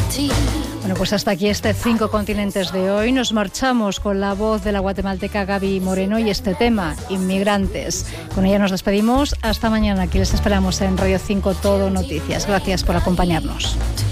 Bueno, pues hasta aquí este 5 continentes de hoy. Nos marchamos con la voz de la guatemalteca Gaby Moreno y este tema, inmigrantes. Con ella nos despedimos. Hasta mañana. Aquí les esperamos en Radio 5 Todo Noticias. Gracias por acompañarnos.